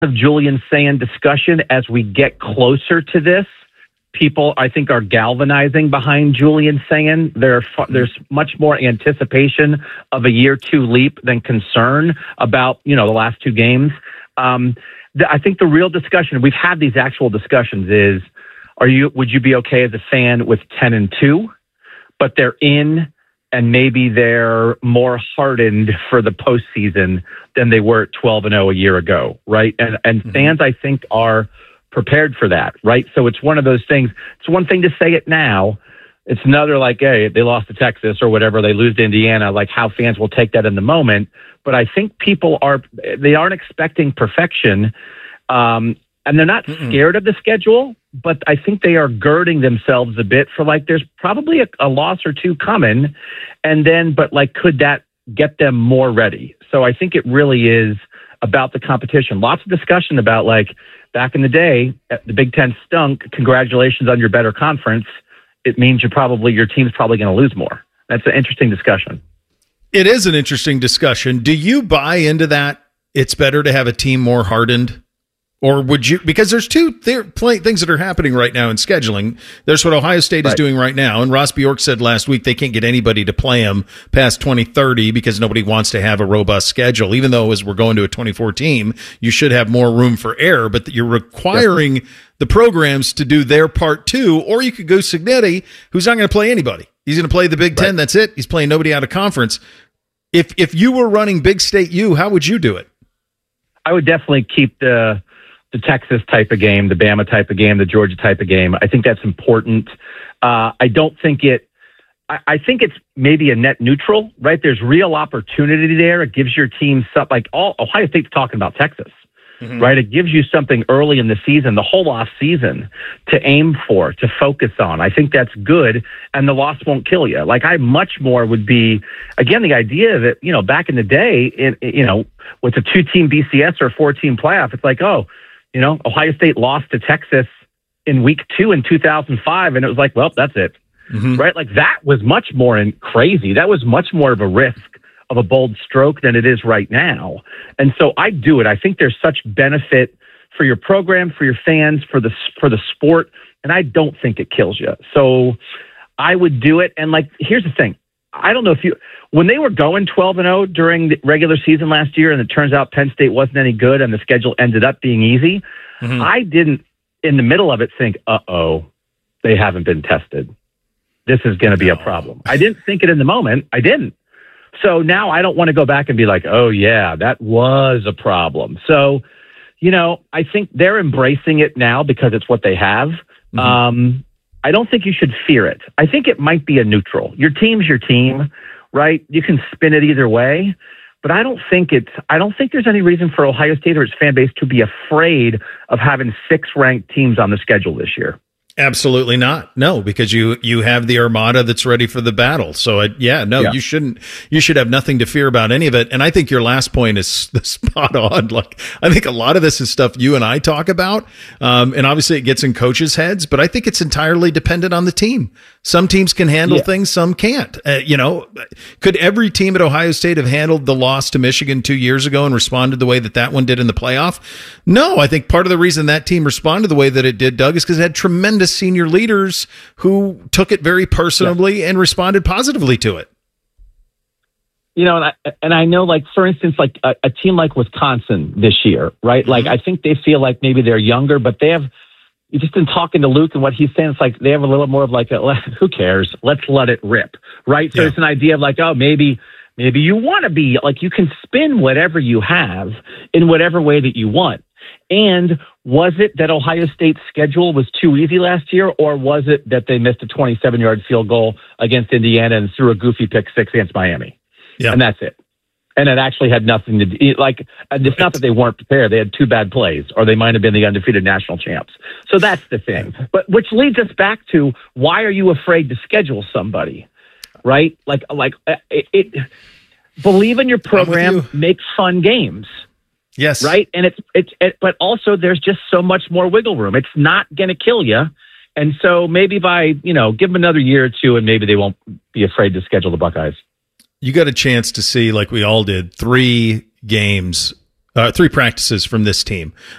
of Julian Sand discussion as we get closer to this. People, I think, are galvanizing behind Julian Sand. There's much more anticipation of a year two leap than concern about, the last two games. I think the real discussion, we've had these actual discussions, is would you be okay as a fan with 10-2, but they're in and maybe they're more hardened for the postseason than they were at 12-0 a year ago, right? And fans, I think, are prepared for that, right? So it's one of those things. It's one thing to say it now. It's another, like, hey, they lost to Texas or whatever, they lose to Indiana, like how fans will take that in the moment. But I think people aren't expecting perfection, and they're not scared of the schedule, but I think they are girding themselves a bit for, like, there's probably a loss or two coming, but could that get them more ready? So I think it really is about the competition. Lots of discussion about, like, back in the day, the Big Ten stunk. Congratulations on your better conference. It means your team's probably going to lose more. That's an interesting discussion. It is an interesting discussion. Do you buy into that? It's better to have a team more hardened? Or would you, because there's two things that are happening right now in scheduling. There's what Ohio State is doing right now. And Ross Bjork said last week they can't get anybody to play them past 2030 because nobody wants to have a robust schedule. Even though as we're going to a 24 team, you should have more room for error, but you're requiring the programs to do their part too. Or you could go Cignetti, who's not going to play anybody. He's going to play the Big Ten. That's it. He's playing nobody out of conference. If you were running Big State U, how would you do it? I would definitely keep the Texas type of game, the Bama type of game, the Georgia type of game. I think that's important. I don't think I think it's maybe a net neutral, right? There's real opportunity there. It gives your team something, Ohio State's talking about Texas, right? It gives you something early in the season, the whole off season, to aim for, to focus on. I think that's good, and the loss won't kill you. Like, I much more would be, again, the idea that, back in the day, with a 2-team BCS or a 4-team playoff, it's like, Ohio State lost to Texas in week 2 in 2005, and it was like, well, that's it, right? Like, that was much more crazy. That was much more of a risk of a bold stroke than it is right now. And so I do it. I think there's such benefit for your program, for your fans, for the sport, and I don't think it kills you. So I would do it. And, here's the thing. I don't know when they were going 12-0 during the regular season last year, and it turns out Penn State wasn't any good and the schedule ended up being easy, I didn't, in the middle of it, think, they haven't been tested. This is going to be a problem. I didn't think it in the moment. I didn't. So now I don't want to go back and be like, oh, yeah, that was a problem. So, I think they're embracing it now because it's what they have. I don't think you should fear it. I think it might be a neutral. Your team's your team, right? You can spin it either way, but I don't think there's any reason for Ohio State or its fan base to be afraid of having 6 ranked teams on the schedule this year. Absolutely not. No, because you have the armada that's ready for the battle. So you shouldn't. You should have nothing to fear about any of it. And I think your last point is spot on. Like, I think a lot of this is stuff you and I talk about, and obviously it gets in coaches' heads. But I think it's entirely dependent on the team. Some teams can handle things, some can't. Could every team at Ohio State have handled the loss to Michigan 2 years ago and responded the way that one did in the playoff? No, I think part of the reason that team responded the way that it did, Doug, is because it had tremendous senior leaders who took it very personally and responded positively to it. And I know, like, for instance, like a team like Wisconsin this year, right? Like, I think they feel like maybe they're younger, but they have, you just been talking to Luke and what he's saying, it's like they have a little more of like, who cares? Let's let it rip, right? So it's an idea of like, oh, maybe you want to be, like, you can spin whatever you have in whatever way that you want. And was it that Ohio State's schedule was too easy last year, or was it that they missed a 27-yard field goal against Indiana and threw a goofy pick 6 against Miami? Yeah. And that's it. And it actually had nothing to do, like, it's not that they weren't prepared. They had 2 bad plays, or they might have been the undefeated national champs. So that's the thing. But which leads us back to, why are you afraid to schedule somebody, right? Believe in your program, make fun games. Yes. Right. And but also there's just so much more wiggle room. It's not going to kill you. And so maybe by, give them another year or two, and maybe they won't be afraid to schedule the Buckeyes. You got a chance to see, like we all did, 3 games, 3 practices from this team.